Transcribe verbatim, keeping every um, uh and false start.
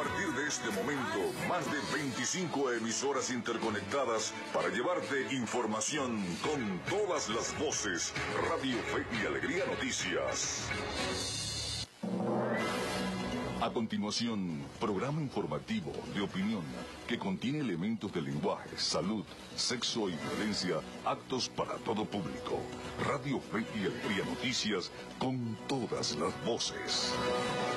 partir de este momento, más de veinticinco emisoras interconectadas para llevarte información con todas las voces. Radio Fe y Alegría Noticias. A continuación, programa informativo de opinión que contiene elementos de lenguaje, salud, sexo y violencia, aptos para todo público. Radio Fe y Alegría Noticias con todas las voces.